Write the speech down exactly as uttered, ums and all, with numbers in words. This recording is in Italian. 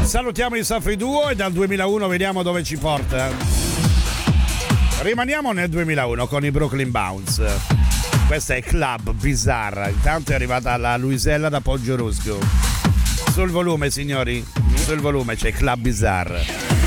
salutiamo i Safri Duo e dal duemilauno vediamo dove ci porta. Rimaniamo nel duemilauno con i Brooklyn Bounce. Questa è Club Bizarre. Intanto è arrivata la Luisella da Poggio Rusco. Sul volume, signori, sul volume c'è Club Bizarre.